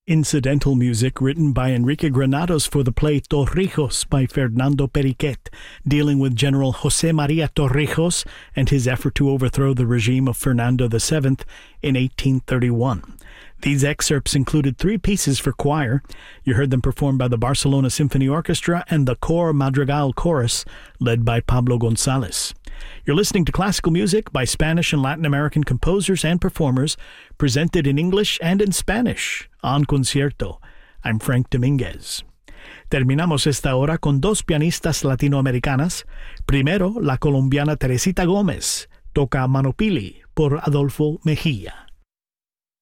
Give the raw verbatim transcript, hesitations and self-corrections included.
Incidental music written by Enrique Granados for the play Torrijos by Fernando Periquet, dealing with General José María Torrijos and his effort to overthrow the regime of Fernando the Seventh in eighteen thirty-one. These excerpts included three pieces for choir. You heard them performed by the Barcelona Symphony Orchestra and the Cor Madrigal Chorus, led by Pablo González. You're listening to classical music by Spanish and Latin American composers and performers, presented in English and in Spanish on Concierto. I'm Frank Dominguez. Terminamos esta hora con dos pianistas latinoamericanas. Primero, la colombiana Teresita Gómez toca Manopili por Adolfo Mejía.